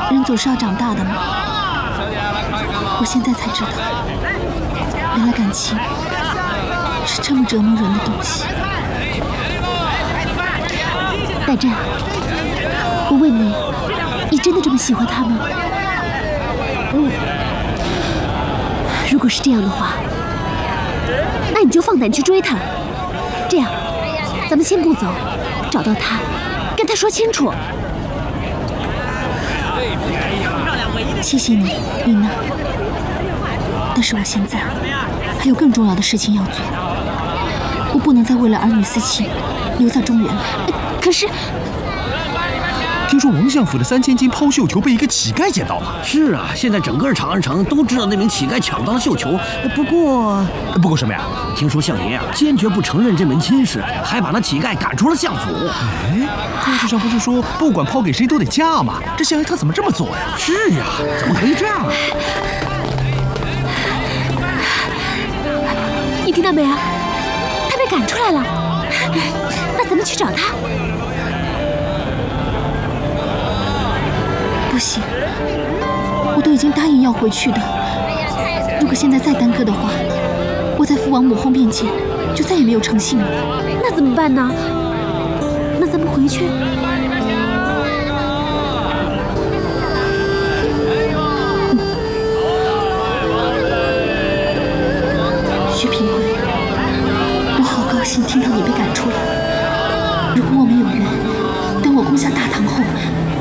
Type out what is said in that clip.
人总是要长大的嘛。我现在才知道，原来感情是这么折磨人的东西。戴震，我问你，你真的这么喜欢他吗？如果是这样的话，那你就放胆去追他。这样，咱们先不走，找到他，跟他说清楚。谢谢你，琳娜。但是我现在还有更重要的事情要做，我不能再为了儿女私情留在中原了。可是， 听说王相府的3000斤抛绣球被一个乞丐捡到了。 是啊，现在整个长安城都知道那名乞丐抢到了绣球。不过什么呀？ 听说相爷坚决不承认这门亲事，还把那乞丐赶出了相府。 哎，故事上不是说不管抛给谁都得嫁吗？这相爷他怎么这么做呀？ 是啊，怎么可以这样啊？ 你听到没啊？他被赶出来了。那咱们去找他。不行，我都已经答应要回去的。如果现在再耽搁的话，我在父王母后面前就再也没有诚信了。那怎么办呢？那咱们回去。薛平贵，我好高兴听到你被赶出来。如果我们有缘，等我攻下大唐后，